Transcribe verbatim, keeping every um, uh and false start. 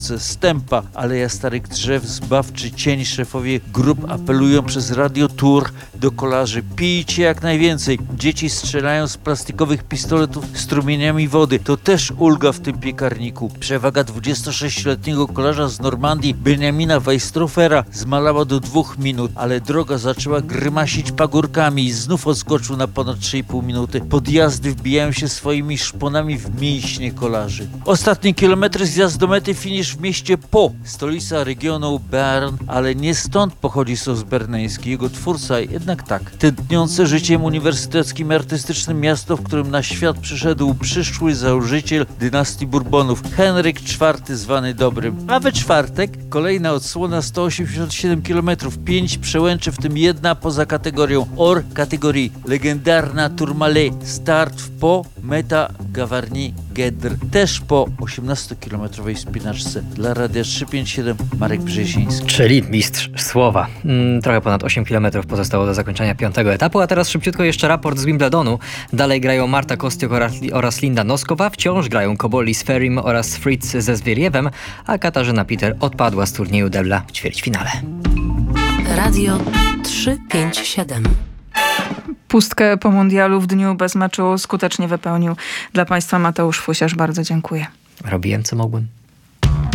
Stępa, Aleja Starych Drzew, Zbawczy Cień. Szefowie grup apelują przez Radio Tour do kolarzy: pijcie jak najwięcej. Dzieci strzelają z plastikowych pistoletów strumieniami wody. To też ulga w tym piekarniku. Przewaga dwudziestosześcioletniego kolarza z Normandii, Benjamina Weistrofera, zmalała do dwóch minut, ale droga zaczęła grymasić pagórkami i znów odskoczył na ponad trzy i pół minuty. Podjazdy wbijają się swoimi szponami w mięśnie kolarzy. Ostatni kilometr, zjazd do mety, finisz w mieście Po, stolica regionu Bern, ale nie stąd pochodzi sos berneński. Jego twórca jednak tak. Tętniące życiem uniwersyteckim i artystycznym miasto, w którym na świat przyszedł przyszły założyciel dynastii Bourbonów, Henryk czwarty, zwany Dobrym. A we czwartek kolejna odsłona, sto osiemdziesiąt siedem kilometrów, pięć przełęczy, w tym jedna poza kategorią hors kategorii. Legendarna Tourmalet, start w Po, meta Gavarnie-Guedre, też po osiemnastokilometrowej wspinaczce. Dla Radia trzysta pięćdziesiąt siedem Marek Brzeziński. Czyli mistrz słowa. Mm, trochę ponad osiem kilometrów pozostało do zakończenia piątego etapu, a teraz szybciutko jeszcze raport z Wimbledonu. Dalej grają Marta Kostiuk oraz, oraz Linda Noskowa, wciąż grają Koboli z Ferim oraz Fritz ze Zwieriewem, a Katarzyna Peter odpadła z turnieju Debla w ćwierćfinale. Radio trzysta pięćdziesiąt siedem. Pustkę po mundialu w dniu bez meczu skutecznie wypełnił dla Państwa Mateusz Fusiarz. Bardzo dziękuję. Robiłem co mogłem.